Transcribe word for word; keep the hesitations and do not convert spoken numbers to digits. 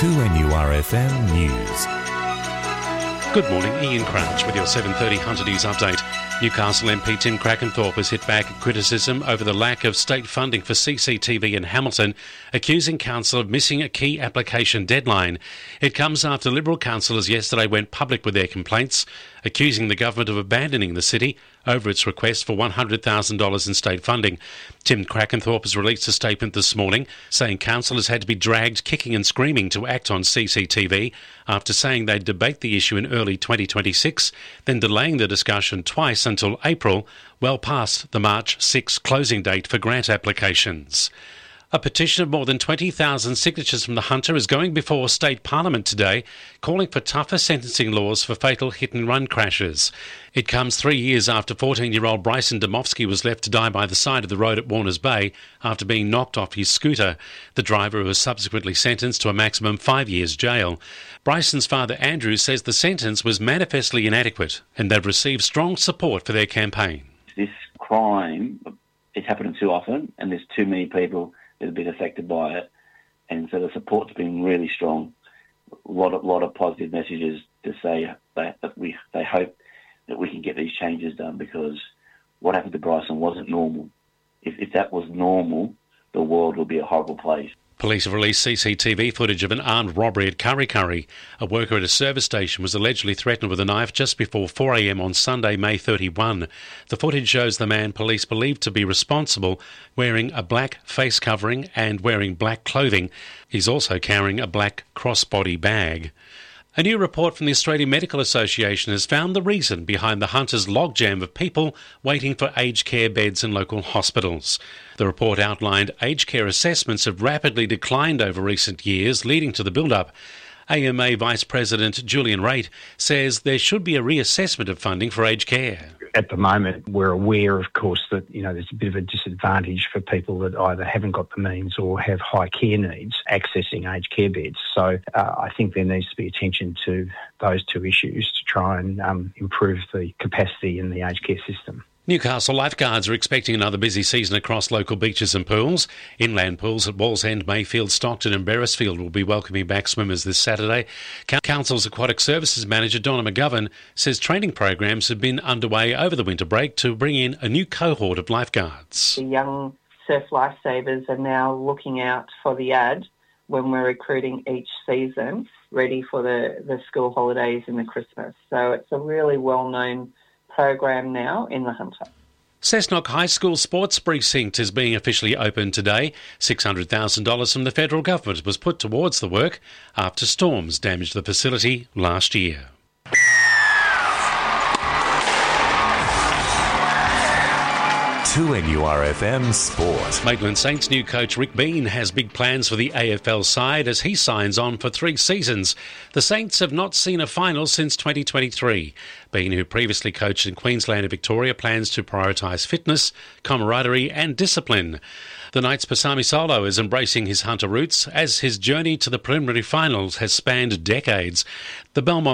two N U R F M News. Good morning, Ian Crouch with your seven thirty Hunter News update. Newcastle M P Tim Crackenthorpe has hit back at criticism over the lack of state funding for C C T V in Hamilton, accusing council of missing a key application deadline. It comes after Liberal councillors yesterday went public with their complaints, accusing the government of abandoning the city over its request for one hundred thousand dollars in state funding. Tim Crackenthorpe has released a statement this morning saying councillors had to be dragged kicking and screaming to act on C C T V after saying they'd debate the issue in early twenty twenty-six, then delaying the discussion twice until April, well past the March sixth closing date for grant applications. A petition of more than twenty thousand signatures from the Hunter is going before State Parliament today, calling for tougher sentencing laws for fatal hit-and-run crashes. It comes three years after fourteen-year-old Bryson Domofsky was left to die by the side of the road at Warners Bay after being knocked off his scooter. The driver was subsequently sentenced to a maximum five years jail. Bryson's father, Andrew, says the sentence was manifestly inadequate and they've received strong support for their campaign. This crime is happening too often and there's too many people that have been affected by it, and so the support's been really strong. A lot of, lot of positive messages to say that, that we they hope that we can get these changes done, because what happened to Bryson wasn't normal. If, if that was normal, the world would be a horrible place. Police have released C C T V footage of an armed robbery at Curry Curry. A worker at a service station was allegedly threatened with a knife just before four a m on Sunday, May thirty-first. The footage shows the man police believed to be responsible wearing a black face covering and wearing black clothing. He's also carrying a black crossbody bag. A new report from the Australian Medical Association has found the reason behind the Hunter's logjam of people waiting for aged care beds in local hospitals. The report outlined aged care assessments have rapidly declined over recent years, leading to the build-up. A M A Vice President Julian Raitt says there should be a reassessment of funding for aged care. At the moment, we're aware, of course, that you know there's a bit of a disadvantage for people that either haven't got the means or have high care needs accessing aged care beds. So uh, I think there needs to be attention to those two issues to try and um, improve the capacity in the aged care system. Newcastle lifeguards are expecting another busy season across local beaches and pools. Inland pools at Wallsend, Mayfield, Stockton and Beresfield will be welcoming back swimmers this Saturday. Council's Aquatic Services Manager Donna McGovern says training programs have been underway over the winter break to bring in a new cohort of lifeguards. The young surf lifesavers are now looking out for the ad when we're recruiting each season, ready for the, the school holidays and the Christmas. So it's a really well-known program now in the Hunter. Cessnock High School Sports Precinct is being officially opened today. six hundred thousand dollars from the federal government was put towards the work after storms damaged the facility last year. two N U R F M Sport. Maitland Saints new coach Rick Bean has big plans for the A F L side as he signs on for three seasons. The Saints have not seen a final since twenty twenty-three. Bean, who previously coached in Queensland and Victoria, plans to prioritise fitness, camaraderie and discipline. The Knights' Pasami Saulo is embracing his Hunter roots as his journey to the preliminary finals has spanned decades. The Belmont